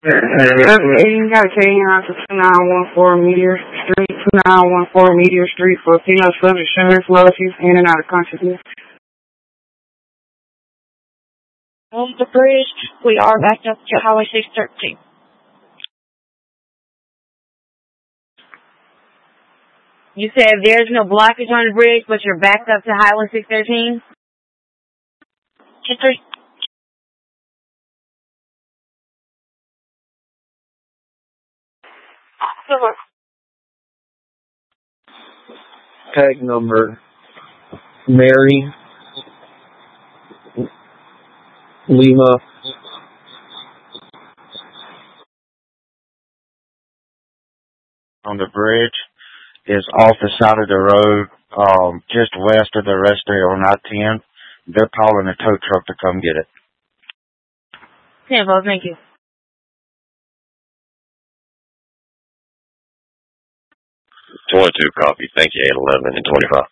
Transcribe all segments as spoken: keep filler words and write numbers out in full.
You got to take out to two nine one four Meteor Street, two nine one four Meteor Street for female subject shivering flow. She's in and out of consciousness. On the bridge, we are backed up to Highway six thirteen. You said there's no blockage on the bridge, but you're backed up to Highway six thirteen? Two three. Silver. Tag number Mary Lima on the bridge is off the side of the road, um, just west of the rest area on I ten. They're calling a tow truck to come get it. ten four, thank you. twenty-two copy. Thank you, eight eleven and twenty-five.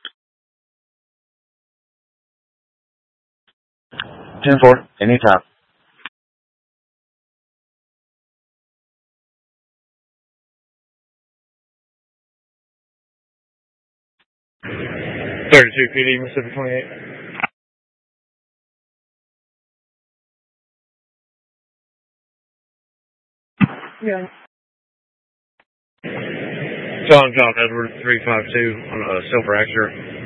ten four, anytime. thirty-two P D, Mississippi twenty-eight. Yeah. John John Edward three five two on a silver Acura.